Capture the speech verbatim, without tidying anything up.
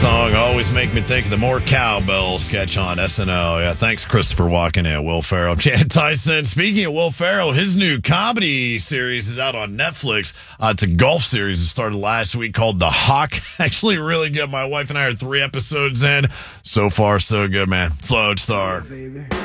song always make me think of the More Cowbell sketch on S N L. Yeah, thanks, Christopher Walken and Will Ferrell. Chad Tyson. Speaking of Will Ferrell, his new comedy series is out on Netflix. Uh, it's a golf series that started last week called The Hawk. Actually, really good. My wife and I are three episodes in. So far, so good, man. Slow star. Baby.